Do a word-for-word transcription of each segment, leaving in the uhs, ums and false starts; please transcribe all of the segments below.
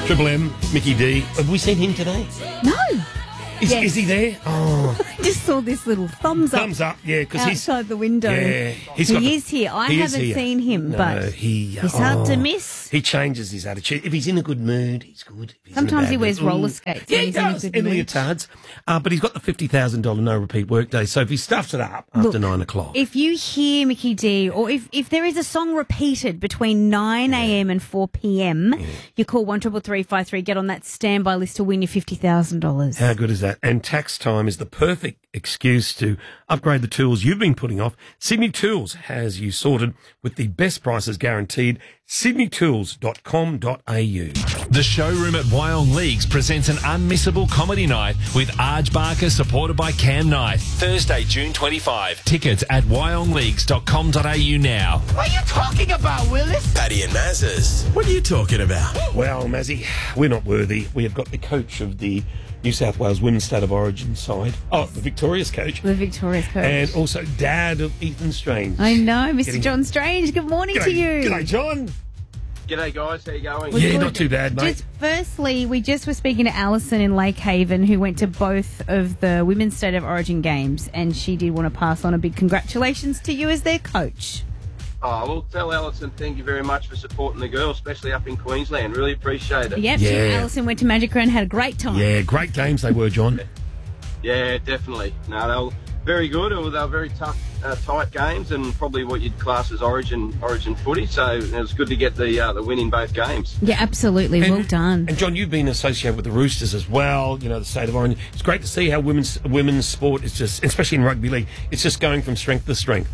Triple M, Mickey D. Have we seen him today? No. Is, Yes. is he there? Oh, I just saw this little thumbs up. thumbs up, yeah, because he's outside the window. Yeah, he's he got the- is here. I he is haven't here. seen him, No, but he, he's hard to oh, miss. He changes his attitude. If he's in a good mood, he's good. If he's in a Sometimes bad he wears mood, roller ooh. skates Yeah, when he he's in a does, good and mood. leotards. Uh, but he's got the fifty thousand dollars no repeat workday. So if he stuffs it up after Look, nine o'clock, If you hear Mickey D, or if, if there is a song repeated between nine a.m. and four p.m, you call one triple three five three. Get on that standby list to win your fifty thousand dollars. how good is that? And tax time is the perfect excuse to upgrade the tools you've been putting off. Sydney Tools has you sorted with the best prices guaranteed. sydney tools dot com dot a u. The showroom at Wyong Leagues presents an unmissable comedy night with Arj Barker, supported by Cam Knight. Thursday, June twenty-fifth. Tickets at wyong leagues dot com dot a u now. What are you talking about, Willis? Paddy and Mazes. What are you talking about? Well, Mazzy, we're not worthy. We have got the coach of the New South Wales Women's State of Origin side. Oh, the victorious coach. The victorious coach. And also dad of Ethan Strange. I know, Mister Getting- John Strange. Good morning G'day, to you. G'day, John. G'day, guys. How you going? We're Yeah, good. not too bad, mate. Just firstly, we just were speaking to Alison in Lake Haven, who went to both of the Women's State of Origin games, and she did want to pass on a big congratulations to you as their coach. Oh, well, tell Alison thank you very much for supporting the girls, especially up in Queensland. Really appreciate it. Yep, Yeah. she, Alison went to Magic and had a great time. Yeah, great games they were, John. Yeah, definitely. No, they were very good. They were very tough, uh, tight games, and probably what you'd class as Origin Origin footy. So it was good to get the uh, the win in both games. Yeah, absolutely. And- well done. And John, you've been associated with the Roosters as well. You know, the State of Origin. It's great to see how women's women's sport is just, especially in rugby league, it's just going from strength to strength.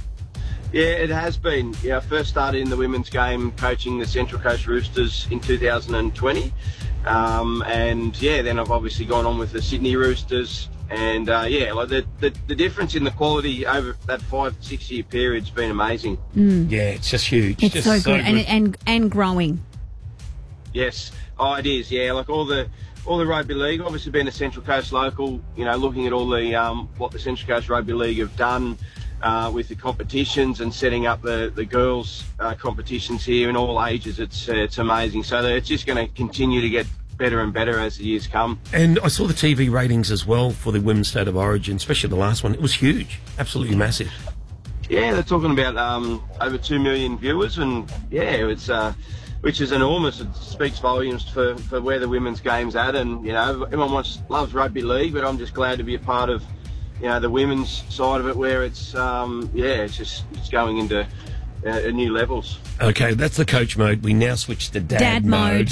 Yeah, it has been. Yeah, I first started in the women's game coaching the Central Coast Roosters in two thousand twenty. Um, and yeah, then I've obviously gone on with the Sydney Roosters. And uh, yeah, like the, the the difference in the quality over that five six year period's been amazing. Yeah, it's just huge. It's just so good, And, and and growing. Yes, oh, it is. Yeah, like all the all the rugby league. Obviously, being a Central Coast local, you know, looking at all the um, what the Central Coast Rugby League have done uh, with the competitions and setting up the the girls' uh, competitions here in all ages. It's uh, it's amazing. So it's just going to continue to get better and better as the years come. And I saw the T V ratings as well for the Women's State of Origin, especially the last one. It was huge, absolutely massive. Yeah, they're talking about um, over two million viewers, and yeah, it's uh, which is enormous. It speaks volumes for, for where the women's game's at, and you know, everyone wants loves rugby league, but I'm just glad to be a part of, you know, the women's side of it, where it's um, yeah, it's just it's going into uh, new levels. Okay, that's the coach mode. We now switch to dad, Dad mode.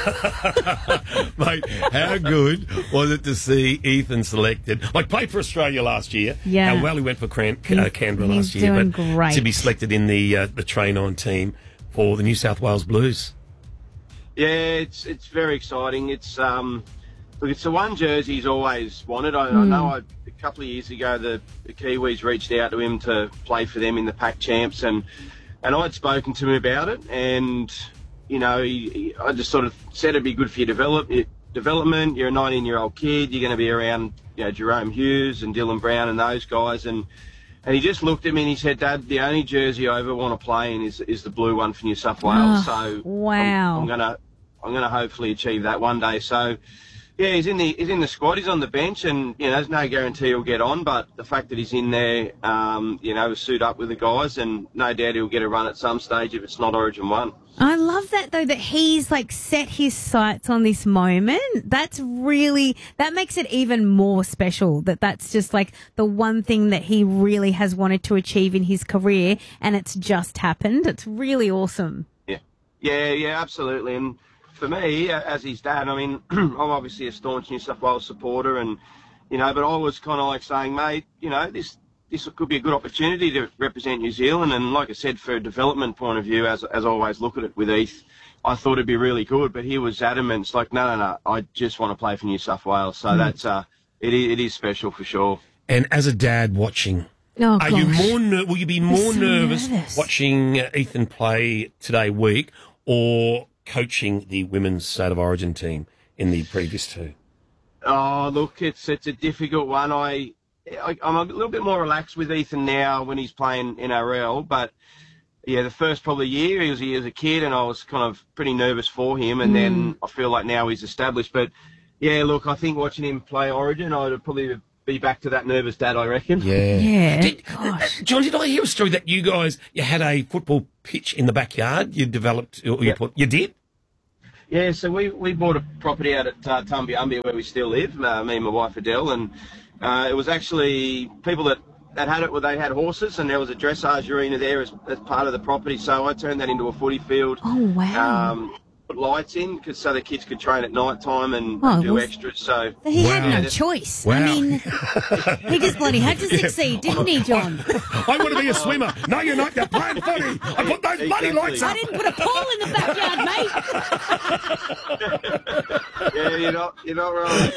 Mate, how good was it to see Ethan selected? Like, played for Australia last year. Yeah. How well he went for Cran- uh, He's- Canberra he's last year. doing but great. to be selected in the uh, the train-on team for the New South Wales Blues. Yeah, it's it's very exciting. It's um, look, it's the one jersey he's always wanted. I, I know I, a couple of years ago the, the Kiwis reached out to him to play for them in the Pac Champs, and and I'd spoken to him about it, and you know, he, he, I just sort of said it'd be good for your develop, your development. You're a nineteen-year-old kid. You're going to be around, you know, Jerome Hughes and Dylan Brown and those guys, and. And he just looked at me and he said, "Dad, the only jersey I ever want to play in is is the blue one for New South Wales." Oh, so wow. I'm, I'm gonna I'm gonna hopefully achieve that one day. So yeah, he's in the he's in the squad. He's on the bench, and you know, there's no guarantee he'll get on. But the fact that he's in there, um, you know, suit up with the guys, and no doubt he'll get a run at some stage if it's not Origin One. I love that, though, that he's like set his sights on this moment. That's really, that makes it even more special, that that's just like the one thing that he really has wanted to achieve in his career, and it's just happened. It's really awesome. Yeah, yeah, yeah, absolutely. And for me, as his dad, I mean, I'm obviously a staunch New South Wales supporter, and you know, but I was kind of like saying, mate, you know, this this could be a good opportunity to represent New Zealand, and like I said, for a development point of view, as as I always look at it with Heath, I thought it'd be really good. But he was adamant. It's like, no, no, no, I just want to play for New South Wales. So mm. that's uh, it, it is special for sure. And as a dad watching, Oh, are gosh. you more ner- will you be more so nervous, nervous. watching uh, Ethan play today week, or coaching the Women's State of Origin team in the previous two? Oh, look, it's it's a difficult one. I, I I'm a little bit more relaxed with Ethan now when he's playing N R L, but yeah, the first probably year he was here as a kid, and I was kind of pretty nervous for him. And mm. then I feel like now he's established. But yeah, look, I think watching him play Origin, I'd probably be back to that nervous dad, I reckon. Yeah. Yeah. Did, John, did I hear a story that you guys, you had a football pitch in the backyard you developed, or you yep. put, you did? Yeah, so we, we bought a property out at uh, Tumbiumbia where we still live, uh, me and my wife Adele, and uh, it was actually people that, that had it where they had horses, and there was a dressage arena there as, as part of the property, so I turned that into a footy field. Oh, wow. Um, put lights in cause so the kids could train at night time and oh, do well, extras. So he wow. had no choice. Wow. I mean, he just bloody had to succeed, didn't he, John? I want to be a swimmer. No, you're not. You're playing footy. I put those Exactly. bloody lights I up. didn't put a pool in the backyard, mate. yeah, you're not you're not wrong.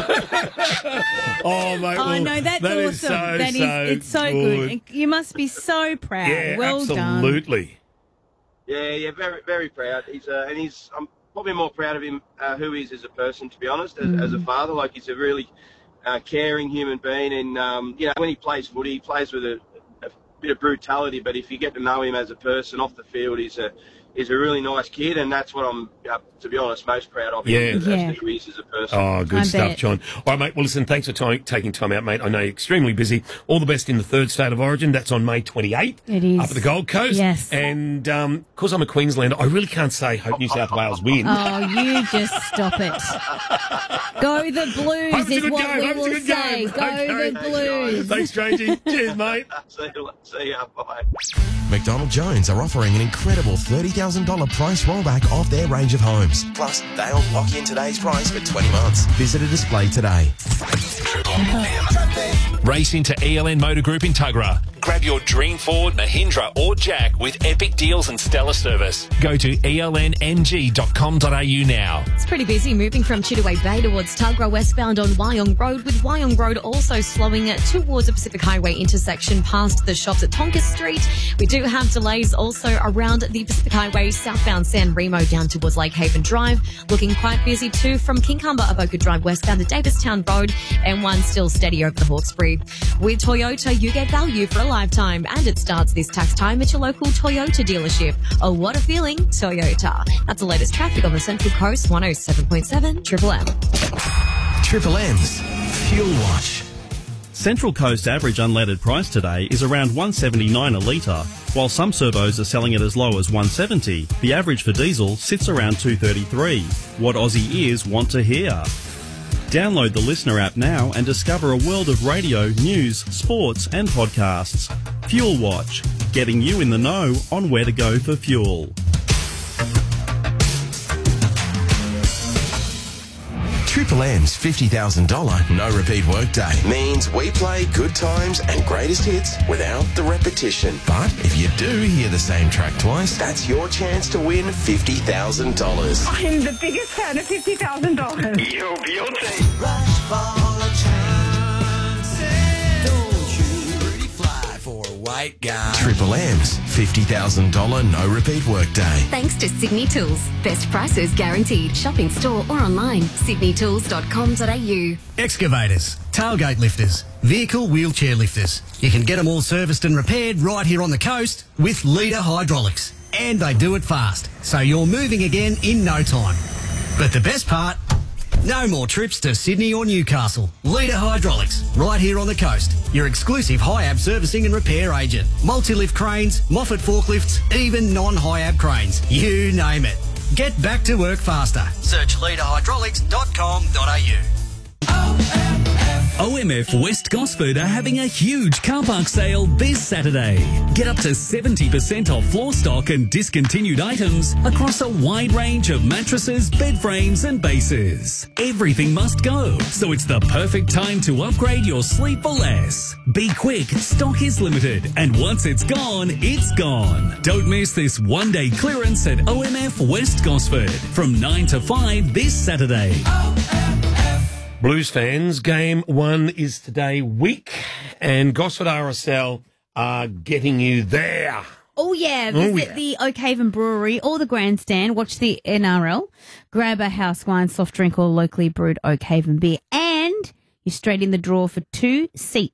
Oh, mate. Oh well, no, that's that awesome. Is so, that is, so it's so good. And you must be so proud. Yeah, well done. absolutely. Yeah, yeah, very very proud. He's uh, and he's I'm probably more proud of him uh, who he is as a person, to be honest, as, Mm. as a father. Like he's a really uh, caring human being, and um, you know when he plays footy, he plays with a, a bit of brutality. But if you get to know him as a person off the field, he's a he's a really nice kid, and that's what I'm, uh, to be honest, most proud of him. Yeah. as, Yeah. as who he is as a person. Oh, good I stuff, bet. John. All right, mate. Well, listen, thanks for time, taking time out, mate. I know you're extremely busy. All the best in the third state of origin. That's on May twenty-eighth. It is. Up at the Gold Coast. Yes. And um, because I'm a Queenslander, I really can't say hope New South Wales win. Oh, you just stop it. Go the Blues Hope it's a is good what game. we Hope it's a will good say. game. Go Okay. the Blues. Thanks, Strangey. Cheers, mate. see, you, see ya. Bye. McDonald Jones are offering an incredible thirty thousand dollars price rollback off their range of homes. Plus, they'll lock in today's price for twenty months. Visit a display today. Race into E L N Motor Group in Tuggerah. Grab your dream Ford, Mahindra or Jack with epic deals and stellar service. Go to E L N M G dot com dot A U now. It's pretty busy moving from Chitaway Bay towards Tuggerah westbound on Wyong Road, with Wyong Road also slowing it towards the Pacific Highway intersection past the shops at Tonka Street. We do have delays also around the Pacific Highway southbound San Remo down towards Lake Haven Drive. Looking quite busy too from King Humber Avoca Drive westbound to Davistown Road, and one still steady over the Hawkesbury. With Toyota, you get value for a lifetime, and it starts this tax time at your local Toyota dealership. Oh, what a feeling, Toyota. That's the latest traffic on the Central Coast, one oh seven point seven Triple M. Triple M's Fuel Watch. Central Coast average unleaded price today is around one seventy-nine a litre, while some servos are selling it as low as one seventy. The average for diesel sits around two thirty-three. What Aussie ears want to hear. Download the Listener app now and discover a world of radio, news, sports and podcasts. Fuel Watch, getting you in the know on where to go for fuel. Triple M's fifty thousand dollars no repeat workday means we play good times and greatest hits without the repetition. But if you do hear the same track twice, that's your chance to win fifty thousand dollars. I'm the biggest fan of fifty thousand dollars. Yo, Beyonce. White guy. Triple M's fifty thousand dollars no repeat workday. Thanks to Sydney Tools. Best prices guaranteed. Shop in store or online. sydney tools dot com dot a u. Excavators, tailgate lifters, vehicle wheelchair lifters. You can get them all serviced and repaired right here on the coast with Leader Hydraulics. And they do it fast, so you're moving again in no time. But the best part, no more trips to Sydney or Newcastle. Leader Hydraulics, right here on the coast. Your exclusive Hiab servicing and repair agent. Multi-lift cranes, Moffat forklifts, even non-Hiab cranes. You name it. Get back to work faster. Search leader hydraulics dot com dot a u. O M F West Gosford are having a huge car park sale this Saturday. Get up to seventy percent off floor stock and discontinued items across a wide range of mattresses, bed frames and bases. Everything must go, so it's the perfect time to upgrade your sleep for less. Be quick, stock is limited, and once it's gone, it's gone. Don't miss this one-day clearance at O M F West Gosford from nine to five this Saturday. Blues fans, game one is today week, and Gosford R S L are getting you there. Oh, yeah. Oh, Visit yeah. the Oakhaven Brewery or the Grandstand. Watch the N R L. Grab a house wine, soft drink, or locally brewed Oakhaven beer. And you're straight in the draw for two seats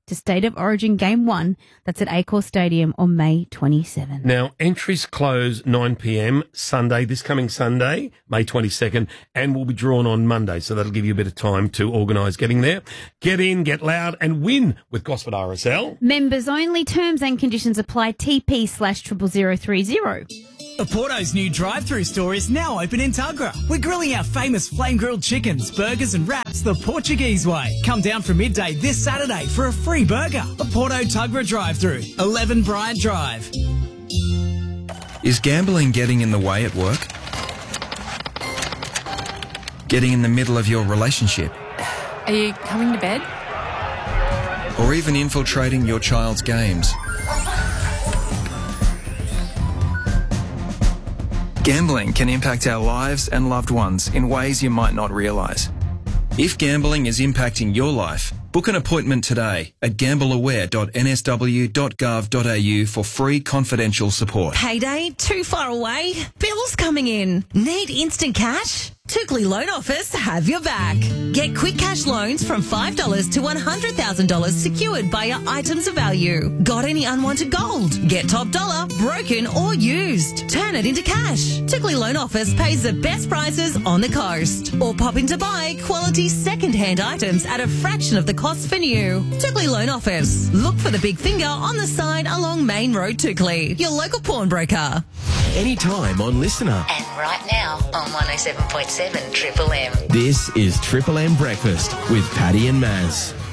to State of Origin Game one. That's at Accor Stadium on May twenty-seventh. Now, entries close nine p.m. Sunday, this coming Sunday, May twenty-second, and will be drawn on Monday. So that'll give you a bit of time to organise getting there. Get in, get loud, and win with Gosford R S L. Members only. Terms and conditions apply. T P slash triple zero three zero. Oporto's new drive-through store is now open in Tuggerah. We're grilling our famous flame-grilled chickens, burgers and wraps the Portuguese way. Come down from midday this Saturday for a free burger. Oporto Tuggerah drive-through, eleven Bryant Drive. Is gambling getting in the way at work? Getting in the middle of your relationship? Are you coming to bed? Or even infiltrating your child's games? Gambling can impact our lives and loved ones in ways you might not realise. If gambling is impacting your life, book an appointment today at gamble aware dot n s w dot gov dot a u for free confidential support. Payday too far away? Bills coming in? Need instant cash? Tookley Loan Office have your back. Get quick cash loans from five dollars to one hundred thousand dollars secured by your items of value. Got any unwanted gold? Get top dollar, broken or used. Turn it into cash. Tookley Loan Office pays the best prices on the coast. Or pop in to buy quality second-hand items at a fraction of the cost for new. Tookley Loan Office. Look for the big finger on the side along Main Road, Tookley. Your local pawnbroker. Anytime on Listener. And right now on one oh seven point seven Triple M. This is Triple M Breakfast with Paddy and Maz.